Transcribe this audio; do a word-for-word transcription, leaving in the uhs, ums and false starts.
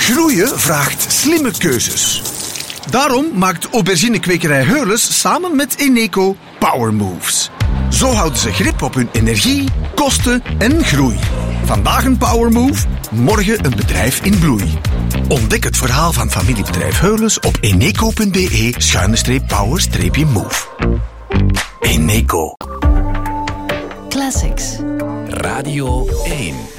Groeien vraagt slimme keuzes. Daarom maakt auberginekwekerij Heurles samen met Eneco Power Moves. Zo houden ze grip op hun energie, kosten en groei. Vandaag een Power Move, morgen een bedrijf in bloei. Ontdek het verhaal van familiebedrijf Heurles op eneco.be schuine power-move. Eneco. Classics. Radio één.